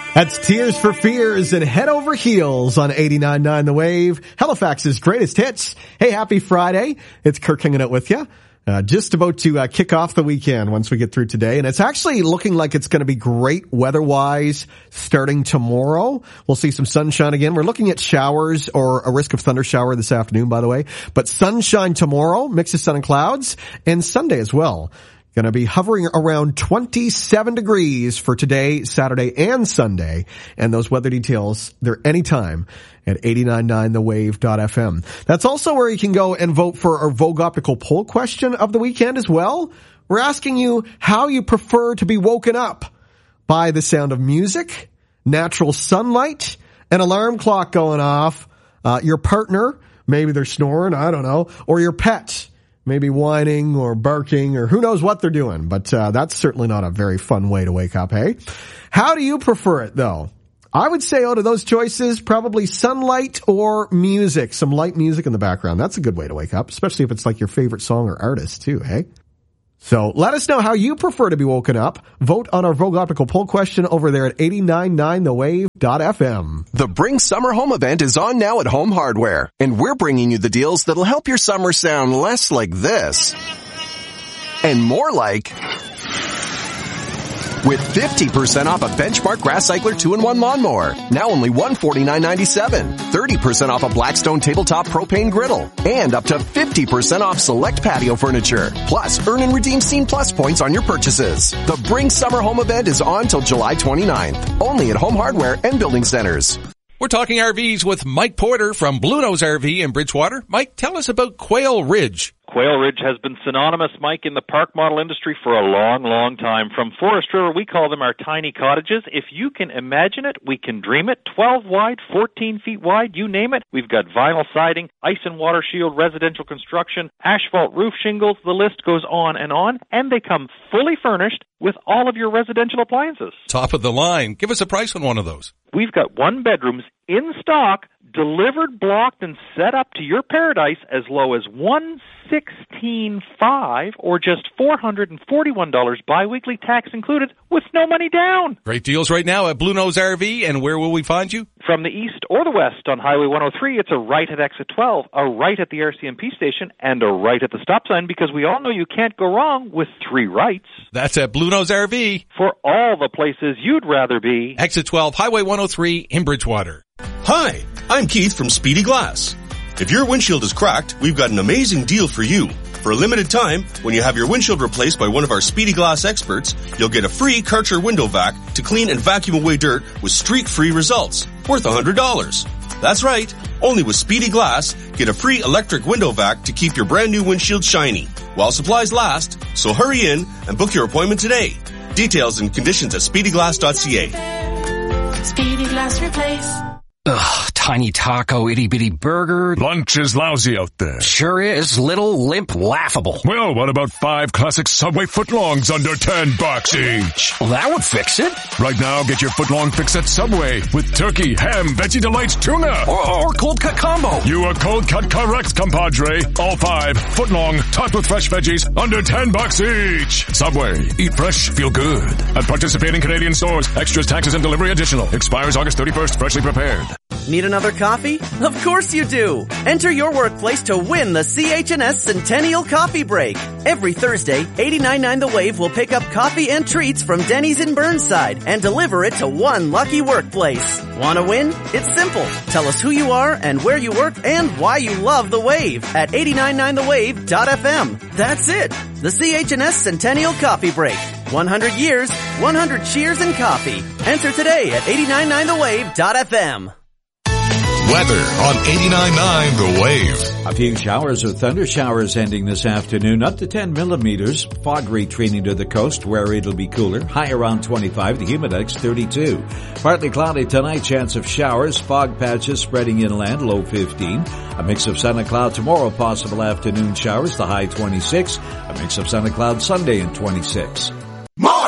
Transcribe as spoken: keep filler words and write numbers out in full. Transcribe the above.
That's Tears for Fears and Head Over Heels on eighty-nine point nine The Wave, Halifax's greatest hits. Hey, happy Friday. It's Kirk hanging out with you. Uh, just about to uh, kick off the weekend once we get through today. And it's actually looking like it's going to be great weather-wise starting tomorrow. We'll see some sunshine again. We're looking at showers or a risk of thunder shower this afternoon, by the way. But sunshine tomorrow, mix of sun and clouds, and Sunday as well. Going to be hovering around twenty-seven degrees for today, Saturday, and Sunday. And those weather details, they're anytime at eighty-nine point nine the wave dot f m. That's also where you can go and vote for our Vogue Optical poll question of the weekend as well. We're asking you how you prefer to be woken up by the sound of music, natural sunlight, an alarm clock going off, uh, your partner, maybe they're snoring, I don't know, or your pet. Maybe whining or barking or who knows what they're doing. But uh, that's certainly not a very fun way to wake up, hey? How do you prefer it, though? I would say out of those choices, probably sunlight or music. Some light music in the background. That's a good way to wake up, especially if it's like your favorite song or artist, too, hey? So let us know how you prefer to be woken up. Vote on our Vogue Optical poll question over there at eighty-nine point nine the wave dot f m. The Bring Summer Home event is on now at Home Hardware, and we're bringing you the deals that'll help your summer sound less like this and more like with fifty percent off a Benchmark Grass Cycler two in one lawnmower, now only one hundred forty-nine ninety-seven. thirty percent off a Blackstone Tabletop Propane Griddle, and up to fifty percent off select patio furniture. Plus, earn and redeem Scene Plus points on your purchases. The Bring Summer Home event is on till July twenty-ninth, only at Home Hardware and Building Centers. We're talking R Vs with Mike Porter from Blue Nose R V in Bridgewater. Mike, tell us about Quail Ridge. Quail Ridge has been synonymous, Mike, in the park model industry for a long, long time. From Forest River, we call them our tiny cottages. If you can imagine it, we can dream it. twelve wide, fourteen feet wide, you name it. We've got vinyl siding, ice and water shield, residential construction, asphalt roof shingles. The list goes on and on. And they come fully furnished with all of your residential appliances. Top of the line. Give us a price on one of those. We've got one bedrooms in stock, delivered, blocked, and set up to your paradise as low as one sixteen five or just four hundred forty-one dollars biweekly, tax included, with no money down. Great deals right now at Blue Nose R V. And where will we find you? From the east or the west on Highway one oh three, it's a right at exit twelve, a right at the R C M P station, and a right at the stop sign, because we all know you can't go wrong with three rights. That's at Blue Nose R V. For all the places you'd rather be. Exit twelve, Highway one oh three in Bridgewater. Hi, I'm Keith from Speedy Glass. If your windshield is cracked, we've got an amazing deal for you. For a limited time, when you have your windshield replaced by one of our Speedy Glass experts, you'll get a free Karcher window vac to clean and vacuum away dirt with streak-free results, worth one hundred dollars. That's right, only with Speedy Glass, get a free electric window vac to keep your brand new windshield shiny, while supplies last, so hurry in and book your appointment today. Details and conditions at speedy glass dot c a. Speedy Glass Replace. Ugh, tiny taco, itty-bitty burger. Lunch is lousy out there. Sure is. Little, limp, laughable. Well, what about five classic Subway footlongs under ten bucks each? Well, that would fix it. Right now, get your footlong fix at Subway with turkey, ham, Veggie Delights, tuna. Or, or cold cut combo. You are cold cut correct, compadre. All five, footlong, topped with fresh veggies, under ten bucks each. Subway. Eat fresh, feel good. At participating Canadian stores, extras, taxes, and delivery additional. Expires August thirty-first, freshly prepared. Need another coffee? Of course you do! Enter your workplace to win the C H and S Centennial Coffee Break. Every Thursday, eighty-nine point nine The Wave will pick up coffee and treats from Denny's in Burnside and deliver it to one lucky workplace. Want to win? It's simple. Tell us who you are and where you work and why you love The Wave at eighty-nine point nine the wave dot f m. That's it! The C H and S Centennial Coffee Break. one hundred years, one hundred cheers and coffee. Enter today at eighty-nine point nine the wave dot f m. Weather on eighty-nine point nine The Wave. A few showers or thunder showers ending this afternoon, up to ten millimeters. Fog retreating to the coast where it'll be cooler. High around twenty-five, the humidex thirty-two. Partly cloudy tonight, chance of showers. Fog patches spreading inland, low fifteen. A mix of sun and cloud tomorrow, possible afternoon showers, the high twenty-six. A mix of sun and cloud Sunday and twenty-six.